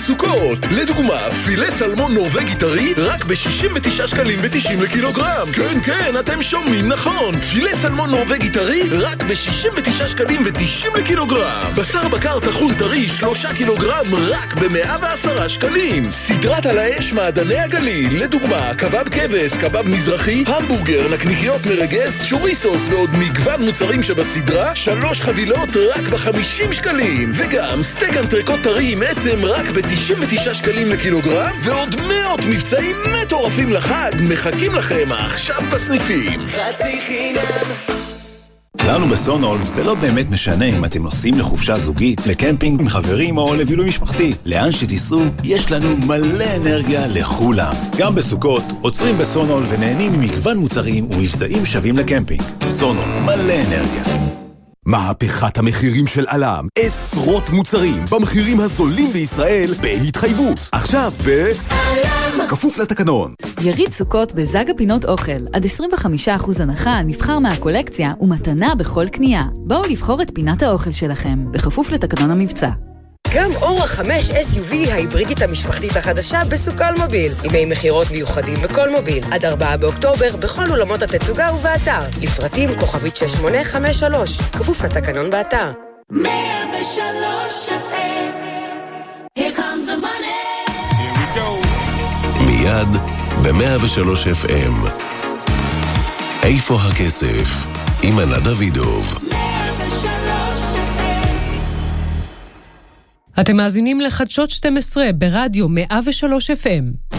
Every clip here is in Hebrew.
בסוכות. לדוגמה, פילה סלמון נורווגי טרי רק ב-69 שקלים ו-90 לקילוגרם. כן, כן, אתם שומעים נכון. פילה סלמון נורווגי טרי רק ב-69 שקלים ו-90 לקילוגרם. בשר בקר טחון טרי 3 קילוגרם רק ב-110 שקלים. סדרת על האש מעדני הגליל, לדוגמה, קבב כבש, קבב מזרחי, המבורגר, נקניקיות מרגס, שוריסוס ועוד מגוון מוצרים שבסדרה, 3 חבילות רק ב-50 שקלים. וגם סטייק אנטריקוט טרי עם עצם רק ב-99 שקלים לקילוגרם, ועוד מאות מבצעים מטורפים לחג מחכים לכם עכשיו בסניפים. חצי חינם. לנו בסונול זה לא באמת משנה אם אתם נוסעים לחופשה זוגית, לקמפינג עם חברים או לבילוי משפחתי. לאן שתיסעו, יש לנו מלא אנרגיה לכולם. גם בסוכות, עוצרים בסונול ונהנים ממגוון מוצרים ומבצעים שווים לקמפינג. סונול, מלא אנרגיה. מהפכת המחירים של אלם, עשרות מוצרים במחירים הזולים בישראל בהתחייבות. עכשיו אלם, כפוף לתקנון. יריד סוכות בזג הפינות אוכל, עד 25% הנחה, נבחר מהקולקציה ומתנה בכל קנייה. בואו לבחור את פינת האוכל שלכם, בכפוף לתקנון המבצע. גם אורה 5 SUV ההיברידית המשפחתית החדשה בסוקל מוביל, ימי מחירות מיוחדים בכל מוביל, עד 4 באוקטובר בכל אולמות התצוגה ובאתר. לפרטים כוכבית 6853, כפוף לתקנון באתר. 103 FM. Here comes the money. Here we go. מיד ב-103 FM. איפה הכסף? עם ענת דוידוב. 103 FM. אתם מאזינים לחדשות 12 ברדיו 103 FM.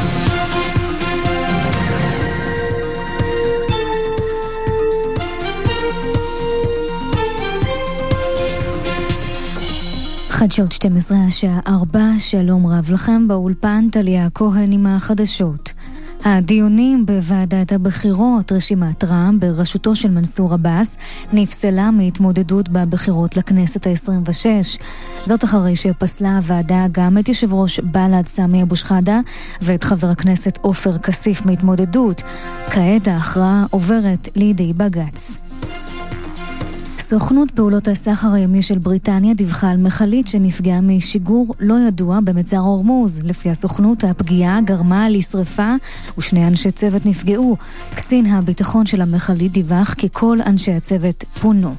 חדשות 12 השעה 4, שלום רב לכם, באולפן טליה כהן עם החדשות. הדיונים בוועדת הבחירות, רשימת רע"מ בראשותו של מנסור עבאס, נפסלה מהתמודדות בבחירות לכנסת ה-26. זאת אחרי שפסלה הוועדה גם את יושב ראש בל"ד סמי אבו שחאדה ואת חבר הכנסת עופר כסיף מהתמודדות. כעת ההכרעה עוברת לידי בג"ץ. סוכנות פעולות הסחר הימי של בריטניה דיווחה על מכלית שנפגעה משיגור לא ידוע במצר הורמוז. לפי הסוכנות, הפגיעה גרמה לשריפה ושני אנשי צוות נפגעו. קצין הביטחון של המכלית דיווח כי כל אנשי הצוות פונו.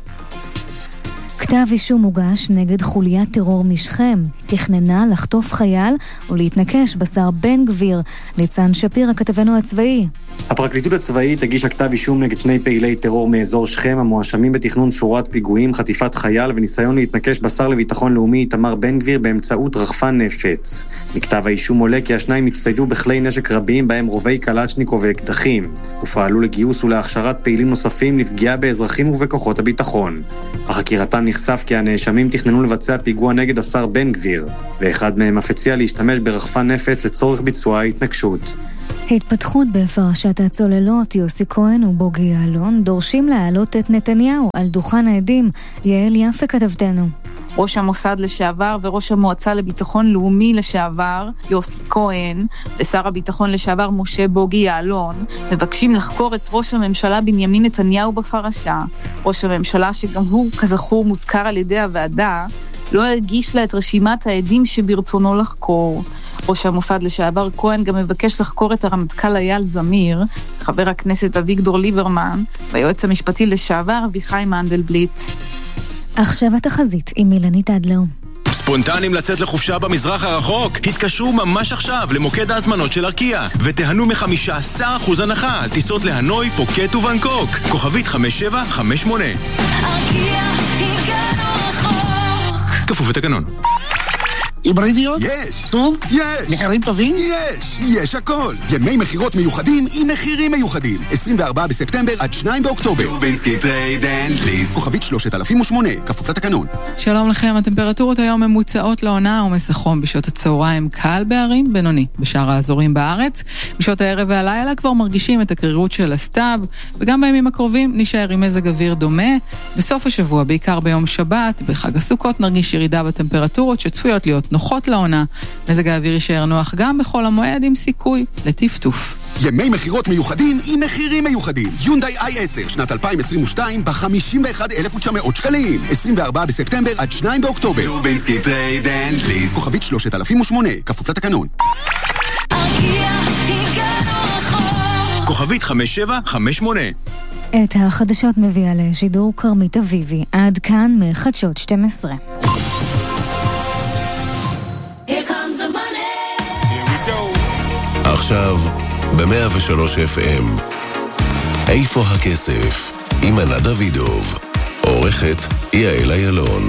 כתב אישום מוגש נגד חוליית טרור משכם, תכננה לחטוף חייל ולהתנקש בשר בן גביר. ניצן שפיר, כתבנו הצבאי. הפרקליטות הצבאית הגישה כתב אישום נגד שני פעילי טרור מאזור שכם המואשמים בתכנון שורת פיגועים, חטיפת חייל וניסיון להתנקש בשר לביטחון לאומי תמר בן גביר באמצעות רחפן נפץ. מכתב האישום עולה כי השניים הצטיידו בכלי נשק רבים בהם רובי קלצ'ניקוב ואקדחים, ופעלו לגיוס ולהכשרת פעילים נוספים לפגיעה באזרחים ובכוחות הביטחון. בחקירתם נחשף כי הנאשמים תכננו לבצע פיגוע נגד השר בן גביר, ואחד מהם אף הציע להשתמש ברחפן נפץ לצורך ביצוע ההתנגשות. התפתחות בפרשת הצוללות, יוסי כהן ובוגי יעלון דורשים להעלות את נתניהו על דוכן העדים. יעל יפה, כתבתנו. ראש המוסד לשעבר וראש המועצה לביטחון לאומי לשעבר, יוסי כהן, ושר הביטחון לשעבר משה בוגי יעלון, מבקשים לחקור את ראש הממשלה בנימין נתניהו בפרשה. ראש הממשלה, שגם הוא כזכור מוזכר על ידי הוועדה, לא הרגיש לה את רשימת העדים שברצונו לחקור. ראש המוסד לשעבר כהן גם מבקש לחקור את הרמטכ"ל אייל זמיר, חבר הכנסת אביגדור ליברמן, והיועץ המשפטי לשעבר אביחי מנדלבליט. עכשיו התחזית עם אילנית אדלר. ספונטנים לצאת לחופשה במזרח הרחוק? התקשרו ממש עכשיו למוקד ההזמנות של ארקיע ותיהנו מ-15% הנחה על טיסות להנוי, פוקט ובנקוק. כוכבית 5758. ארקיע, הגענו רחוק. כפוף לתקנון. היברידיות? יש. סוף? יש. מחירים טובים? יש הכל. ימי מחירות מיוחדים עם מחירים מיוחדים. 24 בספטמבר עד 2 באוקטובר. לובינסקי טרייד אנד פליז. כוכבית 3008, כפוף לתקנון. שלום לכם, הטמפרטורות היום ממוצעות לעונה, עומס החום בשעות הצהריים קל בערים, בינוני בשאר האזורים בארץ. בשעות הערב והלילה כבר מרגישים את הקרירות של הסתיו, וגם בימים הקרובים נשאר עם מזג אוויר דומה. בסוף השבוע, בעיקר ביום שבת, בחג הסוכות נרגיש ירידה בטמפרטורות שצפויות להיות נוחות לעונה. מזג האוויר יישאר נוח גם בחול המועד עם סיכוי לטפטוף. ימי מחירות מיוחדים עם מחירים מיוחדים. יונדאי i10 שנת 2022 ב-51,900 שקלים. 24 בספטמבר עד 2 באוקטובר. לובינסקי טרייד אנד ליסט. כוכבית 3008, כפוף לתקנון. כוכבית 5758. את החדשות מביאה לשידור קרמית אביבי. עד כאן מחדשות 12. עכשיו ב-103 FM. איפה הכסף? עם ענת דוידוב. עורכת יעל אילון.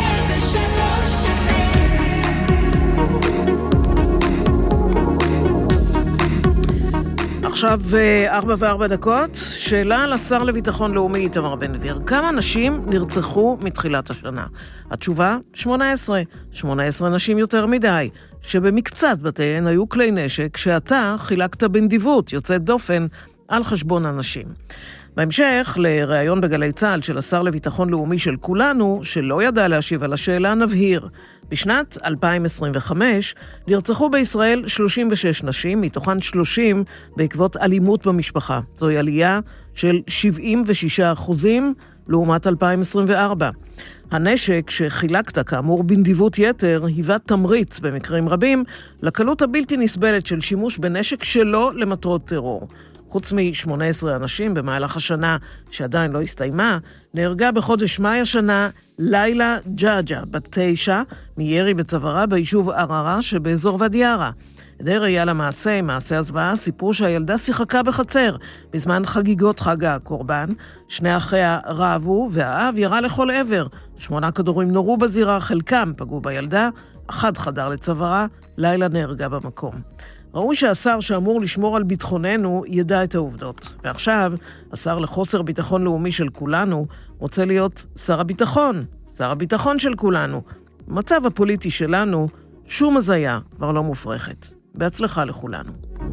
עכשיו 4:04. שאלה לשר לביטחון לאומי איתמר בן גביר. כמה נשים נרצחו מתחילת השנה? התשובה, 18. 18 נשים יותר מדי, שבמקצת בתיהן היו כלי נשק שאתה חילקת בנדיבות יוצאת דופן על חשבון הנשים. בהמשך, לראיון בגלי צה"ל של השר לביטחון לאומי של כולנו, שלא ידע להשיב על השאלה, נבהיר. בשנת 2025 נרצחו בישראל 36 נשים, מתוכן 30 בעקבות אלימות במשפחה. זוהי עלייה של 76% לעומת 2024. הנשק שחילקת כאמור בנדיבות יתר היווה תמריץ במקרים רבים לקלות הבלתי נסבלת של שימוש בנשק שלא למטרות טרור. חוץ מ-18 אנשים במהלך השנה שעדיין לא הסתיימה, נהרגה בחודש מאי השנה לילה ג'אג'ה, בת 9, מירי בצווארה ביישוב ערערה שבאזור ואדי ערה. עדי ראייה למעשה, מעשה הזוועה, סיפרו שהילדה שיחקה בחצר בזמן חגיגות חג הקורבן. שני אחיה רבו והאב ירה לכל עבר. 8 כדורים נורו בזירה, חלקם פגעו בילדה, אחד חדר לצווארה, לילה נהרגה במקום. ראוי שהשר שאמור לשמור על ביטחוננו ידע את העובדות. ועכשיו, השר לחוסר ביטחון לאומי של כולנו רוצה להיות שר הביטחון, שר הביטחון של כולנו. במצב הפוליטי שלנו, שום הזיה כבר לא מופרכת. בהצלחה לכולנו.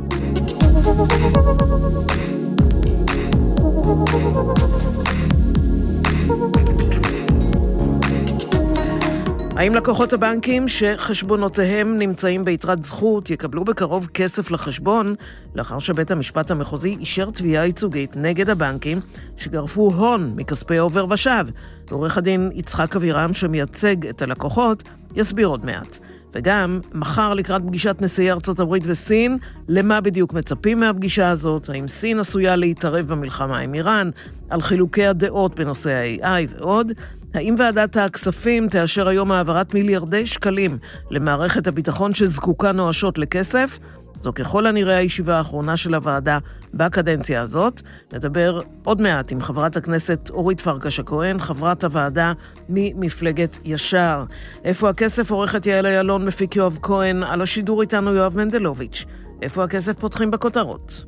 האם לקוחות הבנקים שחשבונותיהם נמצאים ביתרת זכות יקבלו בקרוב כסף לחשבון לאחר שבית המשפט המחוזי אישר תביעה ייצוגית נגד הבנקים שגרפו הון מכספי עובר ושב? עורך הדין יצחק אבירם שמייצג את הלקוחות יסביר עוד מעט. וגם מחר לקראת פגישת נשיאי ארצות הברית וסין, למה בדיוק מצפים מהפגישה הזאת? האם סין עשויה להתערב במלחמה עם איראן? על חילוקי הדעות בנושא ה-AI ועוד? האם ועדת הכספים תאשר היום העברת מיליארדי שקלים למערכת הביטחון שזקוקה נואשות לכסף? זו ככל הנראה הישיבה האחרונה של הוועדה בקדנציה הזאת. נדבר עוד מעט עם חברת הכנסת אורית פרקש הכהן, חברת הוועדה ממפלגת ישר. איפה הכסף? עורכת יעל אילון, מפיק יואב כהן, על השידור איתנו יואב מנדלוביץ'. איפה הכסף? פותחים בכותרות.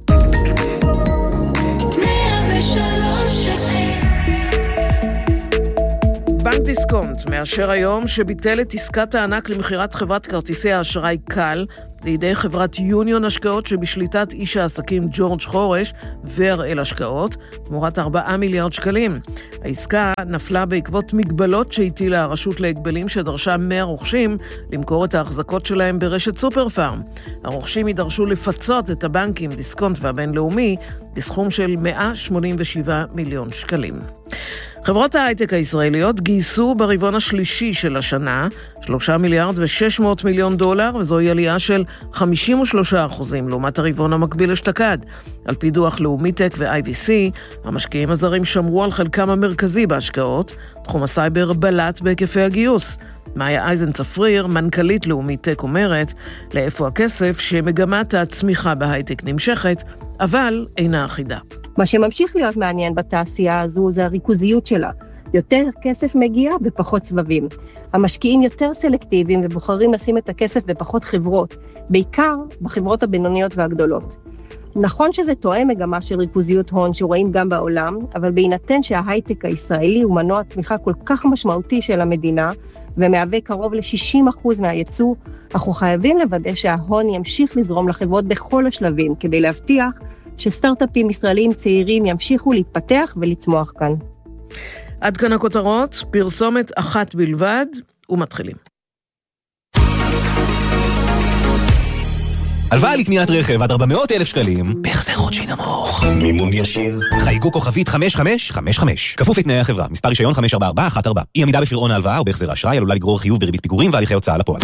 בנק דיסקונט מאשר היום שביטל את עסקת הענק למחירת חברת כרטיסי האשראי קל לידי חברת יוניון השקעות שבשליטת איש העסקים ג'ורג' חורש והראל השקעות, תמורת 4 מיליארד שקלים. העסקה נפלה בעקבות מגבלות שהטילה הרשות להגבלים שדרשה 100 רוכשים למכור את ההחזקות שלהם ברשת סופר פארם. הרוכשים יידרשו לפצות את הבנקים דיסקונט והבינלאומי בסכום של 187 מיליון שקלים. חברות ההייטק הישראליות גייסו ברבעון השלישי של השנה 3 מיליארד ו-600 מיליון דולר, וזוהי עלייה של 53% לעומת הרבעון המקביל אשתקד. על פי דוח לאומי טק ו-IVC, המשקיעים הזרים שמרו על חלקם המרכזי בהשקעות, תחום הסייבר בלט בהיקפי הגיוס. מאיה אייזן צפריר, מנכ"לית לאומי טק, אומרת, לאיפה הכסף שמגמת הצמיחה בהייטק נמשכת, אבל אינה אחידה. מה שממשיך להיות מעניין בתעשייה הזו זה הריכוזיות שלה. יותר כסף מגיע בפחות סבבים. המשקיעים יותר סלקטיביים ובוחרים לשים את הכסף בפחות חברות, בעיקר בחברות הבינוניות והגדולות. נכון שזה תואם מגמה של ריכוזיות הון שרואים גם בעולם, אבל בהינתן שההייטק הישראלי הוא מנוע צמיחה כל כך משמעותי של המדינה, ומהווה קרוב ל-60% מהייצוא, אנחנו חייבים לוודא שההון ימשיך לזרום לחברות בכל השלבים, כדי להבטיח שסטארט-אפים ישראלים צעירים ימשיכו להתפתח ולצמוח כאן. עד כאן הכותרות, פרסומת אחת בלבד, ומתחילים. הלוואה לקניית רכב עד 400,000 שקלים, בהחזר חודשי נמוך. מימון ישיר. חייגו כוכבית 5555. כפוף לתנאי החברה. מספר רישיון 54414. אי עמידה בפירעון ההלוואה או בהחזר האשראי עלולה לגרור חיוב בריבית פיגורים והליכי הוצאה לפועל.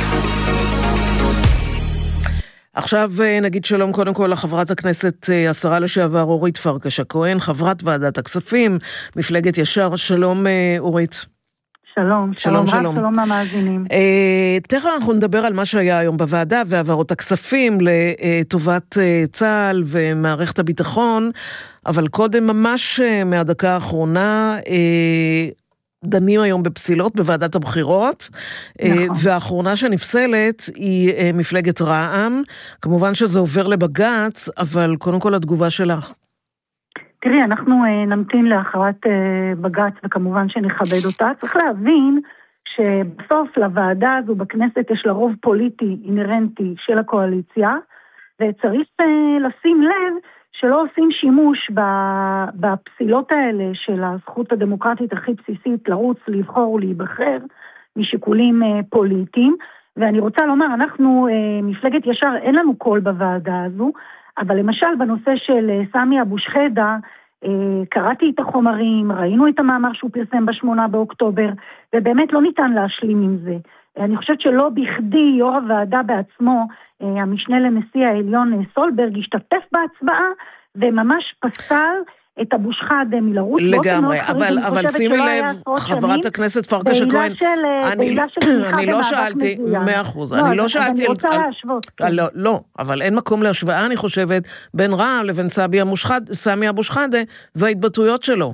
עכשיו נגיד שלום קודם כל לחברת הכנסת השרה לשעבר אורית פרקש הכהן, חברת ועדת הכספים, מפלגת ישר. שלום אורית. שלום, שלום רב, שלום מהמאזינים. תכף אנחנו נדבר על מה שהיה היום בוועדה והעברות הכספים לטובת צה"ל ומערכת הביטחון, אבל קודם ממש מהדקה האחרונה דנים היום בפסילות בוועדת הבחירות, נכון. והאחרונה שנפסלת היא מפלגת רע"מ. כמובן שזה עובר לבג"ץ, אבל קודם כל התגובה שלך. תראי, אנחנו נמתין להכרעת בג"ץ, וכמובן שנכבד אותה. צריך להבין שבסוף לוועדה הזו בכנסת יש לה רוב פוליטי אינרנטי של הקואליציה, וצריך לשים לב שלא עושים שימוש בפסילות האלה של הזכות הדמוקרטית הכי בסיסית לרוץ, לבחור ולהיבחר משיקולים פוליטיים. ואני רוצה לומר, אנחנו מפלגת ישר, אין לנו קול בוועדה הזו, אבל למשל בנושא של סמי אבו שחאדה, קראתי את החומרים, ראינו את המאמר שהוא פרסם ב8 באוקטובר, ובאמת לא ניתן להשלים עם זה. אני חושבת שלא בכדי יו"ר הוועדה בעצמו, המשנה לנשיא העליון סולברג, השתתף בהצבעה, וממש פסל את אבו שחאדה מלרוץ. לגמרי, אבל שימי לב, חברת הכנסת פרקש הכהן, אני לא שאלתי, 100%, אני לא שאלתי, אני רוצה להשוות. לא, אבל אין מקום להשוואה, אני חושבת, בין רע"מ לבין סמי אבו שחאדה, וההתבטאויות שלו.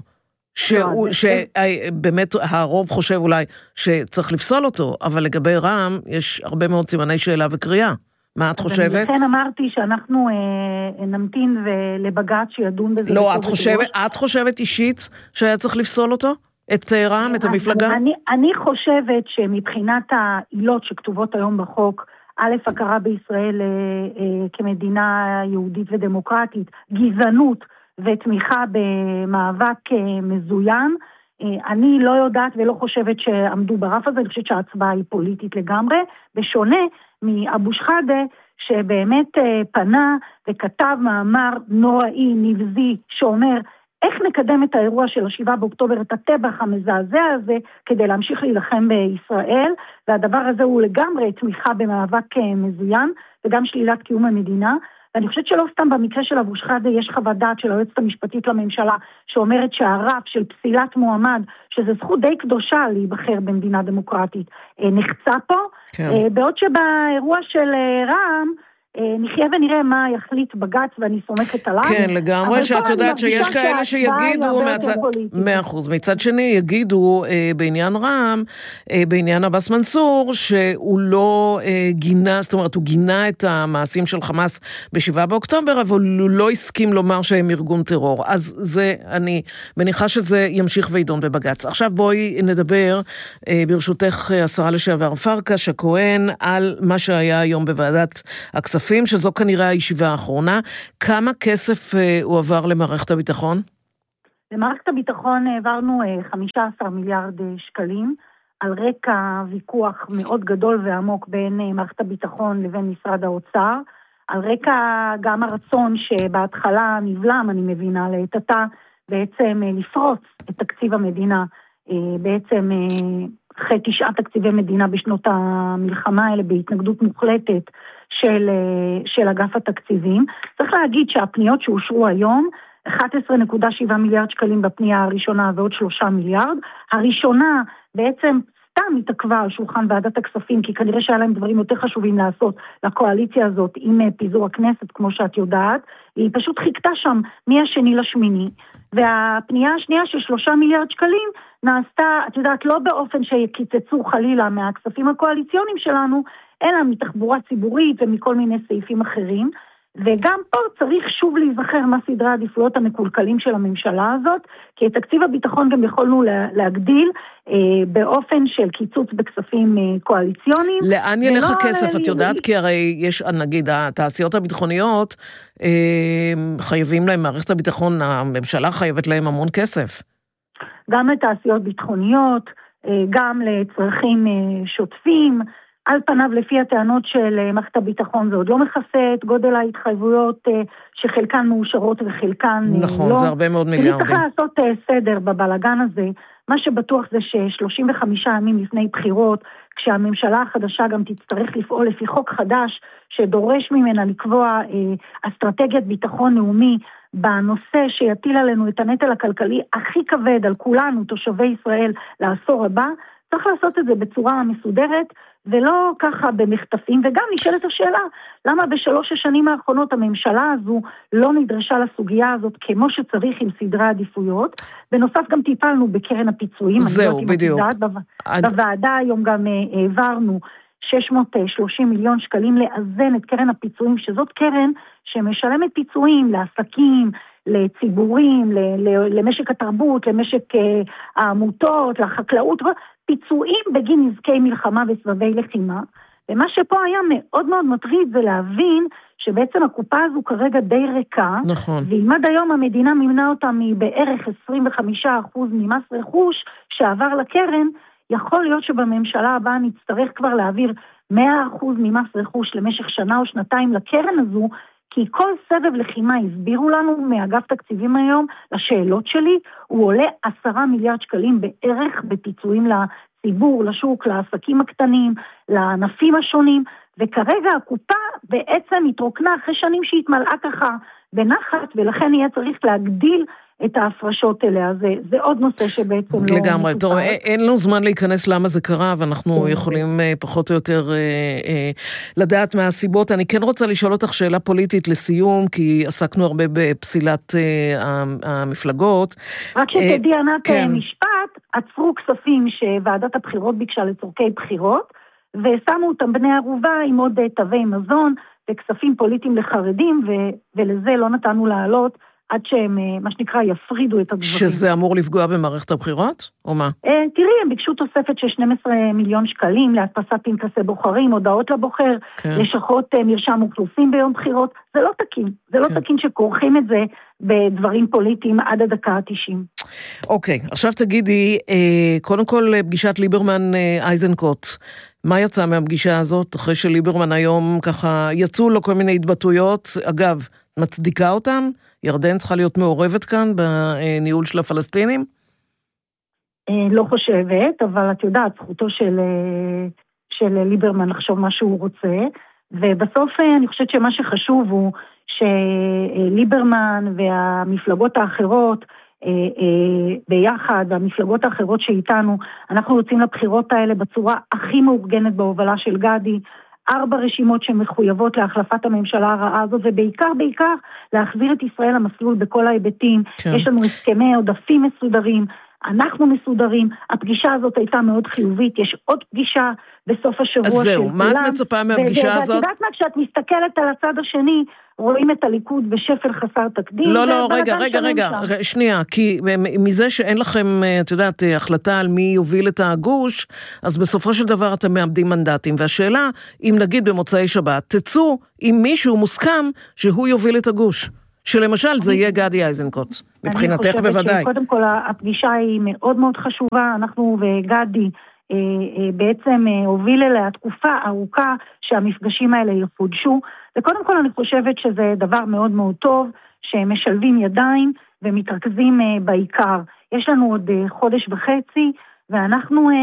שבאמת הרוב חושב אולי שצריך לפסול אותו, אבל לגבי רע"מ יש הרבה מאוד סימני שאלה וקריאה. מה את חושבת? לכן אמרתי שאנחנו נמתין לבג"ץ שידון בזה. לא, את חושבת אישית שהיה צריך לפסול אותו? את רע"מ, את המפלגה? אני חושבת שמבחינת העילות שכתובות היום בחוק, א', הכרה בישראל כמדינה יהודית ודמוקרטית, גזענות ותמיכה במאבק מזוין, אני לא יודעת ולא חושבת שעמדו ברף הזה, אני חושבת שההצבעה היא פוליטית לגמרי, בשונה מאבו שחאדה, שבאמת פנה וכתב מאמר נוראי, נבזי, שאומר איך נקדם את האירוע של 7 באוקטובר, את הטבח המזעזע הזה, כדי להמשיך להילחם בישראל, והדבר הזה הוא לגמרי תמיכה במאבק מזוין, וגם שלילת קיום המדינה, ואני חושבת שלא סתם במקרה של אבו שחאדה יש חוות דעת של היועצת המשפטית לממשלה, שאומרת שהרף של פסילת מועמד, שזה זכות די קדושה להיבחר במדינה דמוקרטית, נחצה פה, כן. בעוד שבאירוע של רע"מ, נחיה ונראה מה יחליט בג"ץ, ואני סומכת עליו. כן, לגמרי, שאת יודעת שיש כאלה שיגידו, 100%, מצד שני יגידו בעניין רע"מ, בעניין עבאס מנסור, שהוא לא גינה, זאת אומרת, הוא גינה את המעשים של חמאס ב7 באוקטובר, אבל הוא לא הסכים לומר שהם ארגון טרור. אז זה, אני מניחה שזה ימשיך וידון בבג"ץ. עכשיו בואי נדבר, ברשותך השרה לשעבר פרקש הכהן, על מה שהיה היום בוועדת הכספים, שזו כנראה הישיבה האחרונה. כמה כסף הועבר למערכת הביטחון? למערכת הביטחון העברנו 15 מיליארד שקלים, על רקע ויכוח מאוד גדול ועמוק בין מערכת הביטחון לבין משרד האוצר, על רקע גם הרצון שבהתחלה נבלם, אני מבינה, להתתה בעצם לפרוץ את תקציב המדינה, בעצם אחרי 9 תקציבי מדינה בשנות המלחמה האלה, בהתנגדות מוחלטת של אגף התקציבים. צריך להגיד שהפניות שאושרו היום, 11.7 מיליארד שקלים בפנייה הראשונה ועוד 3 מיליארד. הראשונה בעצם סתם התעכבה על שולחן ועדת הכספים, כי כנראה שהיה להם דברים יותר חשובים לעשות לקואליציה הזאת עם פיזור הכנסת, כמו שאת יודעת. היא פשוט חיכתה שם מהשני לשמיני. והפנייה השנייה של 3 מיליארד שקלים נעשתה, את יודעת, לא באופן שקיצצו חלילה מהכספים הקואליציוניים שלנו, אלא מתחבורה ציבורית ומכל מיני סעיפים אחרים, וגם פה צריך שוב להיזכר מה סדרי העדיפויות המקולקלים של הממשלה הזאת, כי את תקציב הביטחון גם יכולנו להגדיל באופן של קיצוץ בכספים קואליציוניים. לאן ילך הכסף, את יודעת? כי הרי יש, נגיד, התעשיות הביטחוניות חייבים להם, מערכת הביטחון, הממשלה חייבת להם המון כסף. גם לתעשיות ביטחוניות, גם לצרכים שוטפים, על פניו לפי הטענות של מערכת הביטחון זה עוד לא מכסה את גודל ההתחייבויות שחלקן מאושרות וחלקן נכון, לא. זה הרבה מאוד מיליארדים. צריך לעשות סדר בבלגן הזה. מה שבטוח זה ש35 ימים לפני בחירות, כשהממשלה החדשה גם תצטרך לפעול לפי חוק חדש שדורש ממנה לקבוע אסטרטגיית ביטחון לאומי בנושא שיטיל עלינו את הנטל הכלכלי הכי כבד על כולנו, תושבי ישראל, לעשור הבא, צריך לעשות את זה בצורה מסודרת, ולא ככה במחטפים, וגם נשאלת השאלה, למה בשלוש השנים האחרונות הממשלה הזו לא נדרשה לסוגיה הזאת כמו שצריך עם סדרי עדיפויות, בנוסף גם טיפלנו בקרן הפיצויים, זהו, בדיוק. בוועדה היום גם העברנו 630 מיליון שקלים לאזן את קרן הפיצויים, שזאת קרן שמשלמת פיצויים לעסקים, לציבורים, למשק התרבות, למשק העמותות, לחקלאות, פיצויים בגין נזקי מלחמה וסבבי לחימה. ומה שפה היה מאוד מאוד מטריד זה להבין שבעצם הקופה הזו כרגע די ריקה, נכון. ואם עד היום המדינה מימנה אותה מבערך 25% ממס רכוש שעבר לקרן, יכול להיות שבממשלה הבאה נצטרך כבר להעביר 100% ממס רכוש למשך שנה או שנתיים לקרן הזו, כי כל סבב לחימה הסבירו לנו מאגף תקציבים היום, לשאלות שלי, הוא עולה 10 מיליארד שקלים בערך בפיצויים לציבור, לשוק, לעסקים הקטנים, לענפים השונים, וכרגע הקופה בעצם התרוקנה אחרי שנים שהתמלאה ככה בנחת, ולכן יהיה צריך להגדיל את ההפרשות אליה. זה עוד נושא שבעצם לא... לגמרי, טוב, אין לנו זמן להיכנס למה זה קרה, ואנחנו יכולים פחות או יותר לדעת מה הסיבות. אני כן רוצה לשאול אותך שאלה פוליטית לסיום, כי עסקנו הרבה בפסילת המפלגות. רק שתדעי ענת משפט, עצרו כספים שוועדת הבחירות ביקשה לצורכי בחירות, ושמו אותם בני ערובה עם עוד תווי מזון, וכספים פוליטיים לחרדים, ולזה לא נתנו לעלות, עד שהם, מה שנקרא, יפרידו את הדברים. שזה אמור לפגוע במערכת הבחירות, או מה? תראי, הם ביקשו תוספת של 12 מיליון שקלים, להדפסת פנקסי בוחרים, הודעות לבוחר, לשכות מרשם אוכלוסין ביום בחירות, זה לא תקין. זה לא תקין שכורכים את זה בדברים פוליטיים עד הדקה ה-90. אוקיי, עכשיו תגידי, קודם כל פגישת ליברמן-אייזנקוט, מה יצא מהפגישה הזאת, אחרי שליברמן היום ככה יצאו לו כל מיני התבטאויות, אגב, מצדיקה אותם? ירדן צריכה להיות מעורבת כאן בניהול של הפלסטינים? לא חושבת, אבל את יודעת, זכותו של ליברמן לחשוב מה שהוא רוצה, ובסוף אני חושבת שמה שחשוב הוא שליברמן והמפלגות האחרות, ביחד, המפלגות האחרות שאיתנו, אנחנו יוצאים לבחירות האלה בצורה הכי מאורגנת בהובלה של גדי, 4 רשימות שמחויבות להחלפת הממשלה הרעה הזאת, ובעיקר להחזיר את ישראל למסלול בכל ההיבטים. יש לנו הסכמי עודפים מסודרים, אנחנו מסודרים, הפגישה הזאת הייתה מאוד חיובית, יש עוד פגישה בסוף השבוע. אז זהו, מה את מצפה מהפגישה הזאת? ואת יודעת מה, כשאת מסתכלת על הצד השני, רואים את הליכוד בשפל חסר תקדים. לא, רגע, שנייה, כי מזה שאין לכם, את יודעת, החלטה על מי יוביל את הגוש, אז בסופו של דבר אתם מאבדים מנדטים, והשאלה, אם נגיד במוצאי שבת, תצאו עם מישהו מוסכם שהוא יוביל את הגוש, שלמשל זה יהיה גדי אייזנקוט, מבחינתך בוודאי. אני חושבת שקודם כל הפגישה היא מאוד מאוד חשובה, אנחנו וגדי בעצם הוביל אליה תקופה ארוכה שהמפגשים האלה יחודשו, וקודם כל אני חושבת שזה דבר מאוד מאוד טוב, שמשלבים ידיים ומתרכזים בעיקר. יש לנו עוד חודש וחצי, ואנחנו